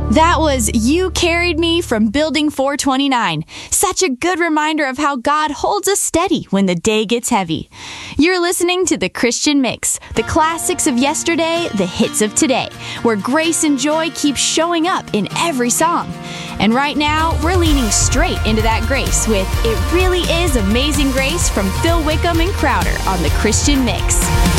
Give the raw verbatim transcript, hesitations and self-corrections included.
That was You Carried Me from Building four twenty-nine. Such a good reminder of how God holds us steady when the day gets heavy. You're listening to The Christian Mix, the classics of yesterday, the hits of today, where grace and joy keep showing up in every song. And right now, we're leaning straight into that grace with It Really Is Amazing Grace from Phil Wickham and Crowder on The Christian Mix.